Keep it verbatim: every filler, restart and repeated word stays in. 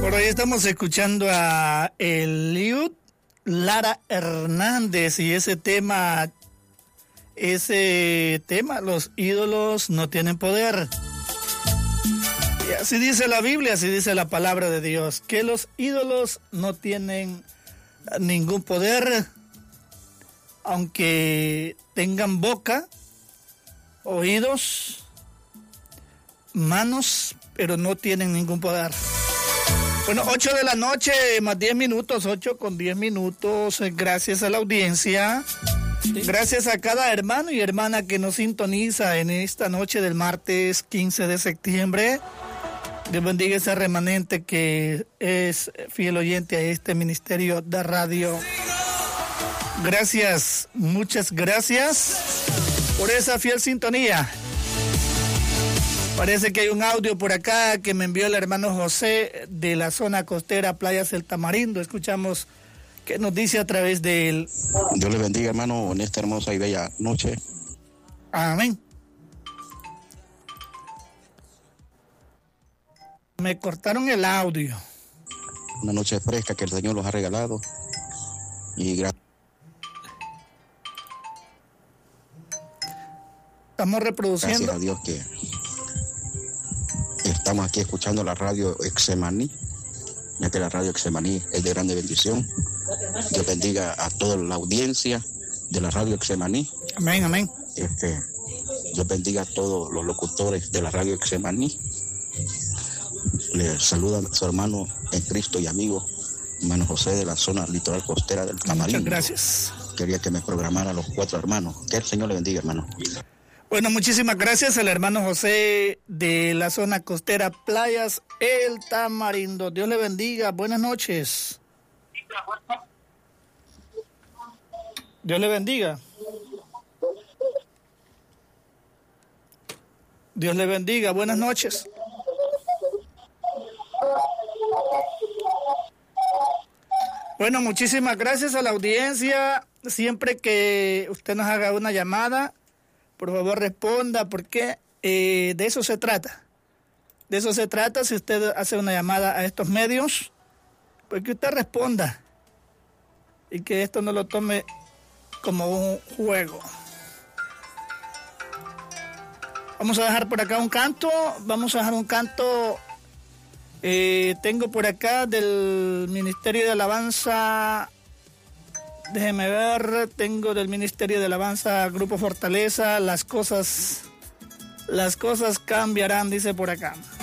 Por hoy estamos escuchando a Eliud Lara Hernández y ese tema, ese tema, los ídolos no tienen poder. Y así dice la Biblia, así dice la palabra de Dios, que los ídolos no tienen ningún poder, aunque tengan boca, oídos, manos, pero no tienen ningún poder. Bueno, ocho de la noche, más diez minutos, ocho con diez minutos, gracias a la audiencia, gracias a cada hermano y hermana que nos sintoniza en esta noche del martes quince de septiembre. Dios bendiga ese remanente que es fiel oyente a este ministerio de radio. Gracias, muchas gracias por esa fiel sintonía. Parece que hay un audio por acá que me envió el hermano José de la zona costera Playas del Tamarindo. Escuchamos qué nos dice a través de él. Dios le bendiga, hermano, en esta hermosa y bella noche. Amén. Me cortaron el audio. Una noche fresca que el Señor los ha regalado. Y gracias. Estamos reproduciendo. Gracias a Dios que estamos aquí escuchando la radio Exemaní, ya que la radio Exemaní es de grande bendición. Dios bendiga a toda la audiencia de la radio Exemaní. Amén, amén. Este, Dios bendiga a todos los locutores de la radio Exemaní. Le saluda a su hermano en Cristo y amigo, hermano José de la zona litoral costera del Tamarindo. Muchas gracias. Quería que me programara a los cuatro hermanos. Que el Señor le bendiga, hermano. Bueno, muchísimas gracias al hermano José de la zona costera Playas El Tamarindo. Dios le bendiga. Buenas noches. Dios le bendiga. Dios le bendiga. Buenas noches. Bueno, muchísimas gracias a la audiencia. Siempre que usted nos haga una llamada, por favor responda, porque eh, de eso se trata. De eso se trata si usted hace una llamada a estos medios, porque usted responda y que esto no lo tome como un juego. Vamos a dejar por acá un canto, vamos a dejar un canto, eh, tengo por acá del Ministerio de Alabanza. Déjeme ver, tengo del Ministerio de Alabanza, Grupo Fortaleza, las cosas, las cosas cambiarán, dice por acá.